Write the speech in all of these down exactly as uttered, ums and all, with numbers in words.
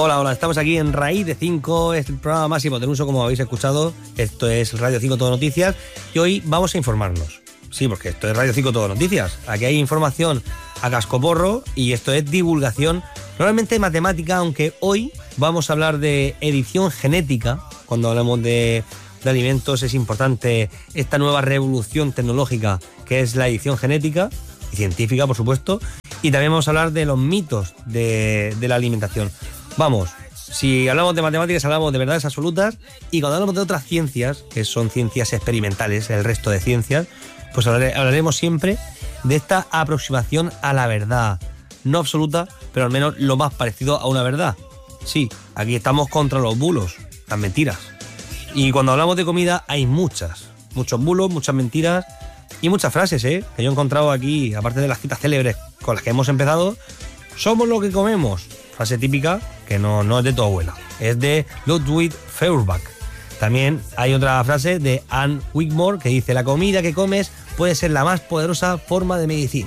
Hola, hola, estamos aquí en Raíz de cinco, es el programa más hipotenuso, como habéis escuchado. Esto es Radio cinco Todo Noticias y hoy vamos a informarnos. Sí, porque esto es Radio cinco Todo Noticias. Aquí hay información a cascoporro y esto es divulgación, normalmente matemática, aunque hoy vamos a hablar de edición genética. Cuando hablamos de, de alimentos es importante esta nueva revolución tecnológica que es la edición genética y científica, por supuesto. Y también vamos a hablar de los mitos de, de la alimentación. Vamos, si hablamos de matemáticas hablamos de verdades absolutas, y cuando hablamos de otras ciencias, que son ciencias experimentales, el resto de ciencias, pues hablaremos siempre de esta aproximación a la verdad, no absoluta, pero al menos lo más parecido a una verdad. Sí, aquí estamos contra los bulos, las mentiras. Y cuando hablamos de comida hay muchas, muchos bulos, muchas mentiras y muchas frases, ¿eh? Que yo he encontrado aquí, aparte de las citas célebres con las que hemos empezado. Somos lo que comemos. Frase típica que no, no es de tu abuela, es de Ludwig Feuerbach. También hay otra frase de Anne Wigmore que dice: la comida que comes puede ser la más poderosa forma de medicina.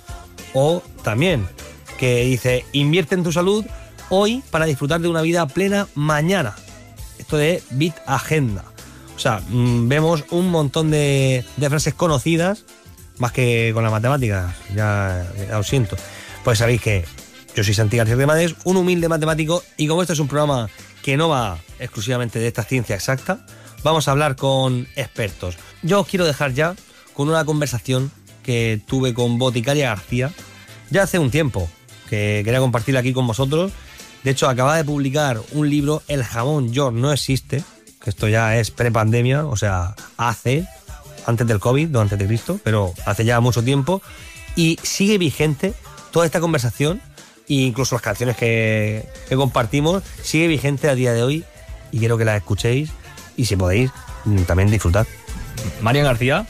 O también que dice: invierte en tu salud hoy para disfrutar de una vida plena mañana. Esto de Bit Agenda. O sea, mmm, vemos un montón de, de frases conocidas, más que con las matemáticas, ya, ya lo siento. Pues sabéis que yo soy Santi García Remades, un humilde matemático, y como este es un programa que no va exclusivamente de esta ciencia exacta, vamos a hablar con expertos. Yo os quiero dejar ya con una conversación que tuve con Boticaria García ya hace un tiempo, que quería compartirla aquí con vosotros. De hecho, acaba de publicar un libro, El jamón York no existe, que esto ya es prepandemia, o sea, hace, antes del COVID, no antes de Cristo, pero hace ya mucho tiempo, y sigue vigente toda esta conversación. E incluso las canciones que, que compartimos, sigue vigente a día de hoy, y quiero que las escuchéis y, si podéis, también disfrutad. Marian García.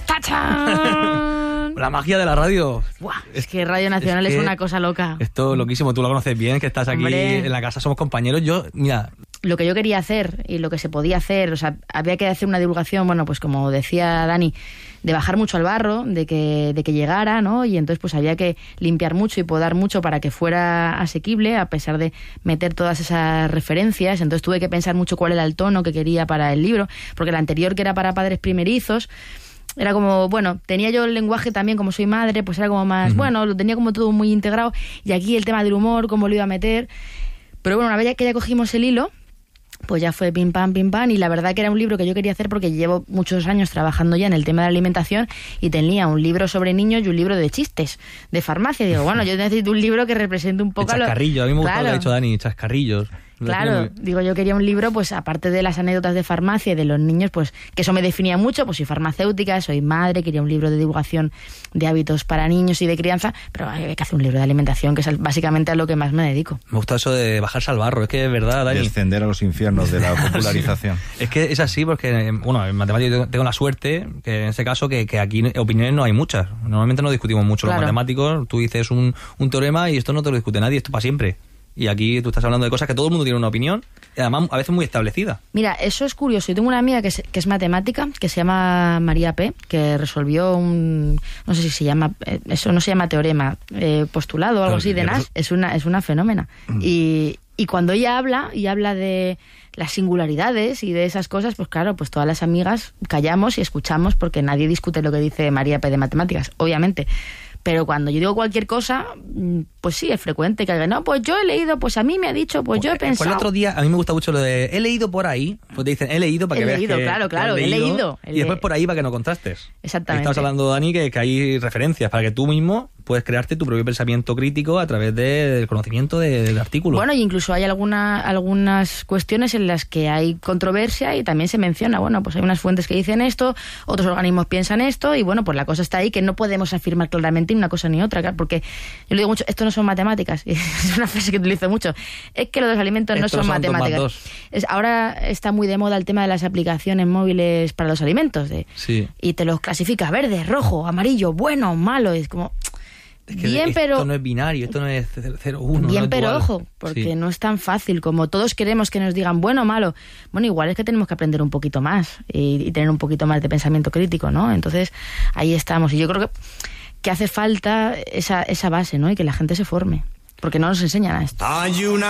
¡Tachán! La magia de la radio. Buah, es que Radio Nacional es, es que es una cosa loca. Esto loquísimo, tú lo conoces bien, que estás aquí. Hombre, en la casa, somos compañeros. Yo, mira... Lo que yo quería hacer y lo que se podía hacer, o sea, había que hacer una divulgación, bueno, pues como decía Dani, de bajar mucho al barro, de que, de que llegara, ¿no? Y entonces pues había que limpiar mucho y podar mucho para que fuera asequible, a pesar de meter todas esas referencias. Entonces tuve que pensar mucho cuál era el tono que quería para el libro, porque el anterior, que era para padres primerizos, era como, bueno, tenía yo el lenguaje también, como soy madre, pues era como más, uh-huh. bueno, lo tenía como todo muy integrado, y aquí el tema del humor, cómo lo iba a meter. Pero bueno, una vez que ya cogimos el hilo, pues ya fue pim pam, pim pam, y la verdad que era un libro que yo quería hacer porque llevo muchos años trabajando ya en el tema de la alimentación, y tenía un libro sobre niños y un libro de chistes, de farmacia. Digo, bueno, yo necesito un libro que represente un poco... El chascarrillo, a, lo... a mí me gusta, claro, lo que ha dicho Dani, chascarrillos. Claro, digo, yo quería un libro, pues aparte de las anécdotas de farmacia y de los niños, pues que eso me definía mucho, pues soy farmacéutica, soy madre, quería un libro de divulgación de hábitos para niños y de crianza, pero hay que hacer un libro de alimentación, que es básicamente a lo que más me dedico. Me gusta eso de bajarse al barro, es que es verdad, Dani. Descender a los infiernos de la popularización. Sí. Es que es así, porque, bueno, en matemáticas tengo la suerte, que en ese caso, que, que aquí opiniones no hay muchas. Normalmente no discutimos mucho, claro, los matemáticos, tú dices un, un teorema y esto no te lo discute nadie, esto para siempre. Y aquí tú estás hablando de cosas que todo el mundo tiene una opinión, y además a veces muy establecida. Mira, eso es curioso. Yo tengo una amiga que es, que es matemática, que se llama María P., que resolvió un... No sé si se llama... Eso no se llama teorema, eh, postulado o algo, claro, así de Nash. Es una, es una fenómena. Mm. Y, y cuando ella habla, y habla de las singularidades y de esas cosas, pues claro, pues todas las amigas callamos y escuchamos, porque nadie discute lo que dice María P. de matemáticas, obviamente. Pero cuando yo digo cualquier cosa, pues sí, es frecuente que alguien, no, pues yo he leído, pues a mí me ha dicho, pues, pues yo he pensado... Pues el otro día, a mí me gusta mucho lo de, he leído por ahí, pues te dicen, he leído para he que leído, veas que... Claro, claro, he leído, leído. He leído. Y después por ahí para que no contrastes. Exactamente. Estamos hablando, Dani, que, que hay referencias para que tú mismo puedes crearte tu propio pensamiento crítico a través de, del conocimiento de, del artículo. Bueno, y incluso hay alguna, algunas cuestiones en las que hay controversia y también se menciona, bueno, pues hay unas fuentes que dicen esto, otros organismos piensan esto, y bueno, pues la cosa está ahí, que no podemos afirmar claramente ni una cosa ni otra, porque yo le digo mucho, esto no son matemáticas, es una frase que utilizo mucho, es que los alimentos no son, son matemáticas. Es, ahora está muy de moda el tema de las aplicaciones móviles para los alimentos, de, sí. y te los clasifica verde, rojo, amarillo, bueno, malo, es como... Es que bien, esto pero, no es binario, esto no es cero uno. Bien, no pero dual. ojo, porque sí. no es tan fácil como todos queremos que nos digan bueno o malo. Bueno, igual es que tenemos que aprender un poquito más y, y tener un poquito más de pensamiento crítico, ¿no? Entonces, ahí estamos. Y yo creo que, que hace falta esa, esa base, ¿no? Y que la gente se forme, porque no nos enseñan a esto. Hay una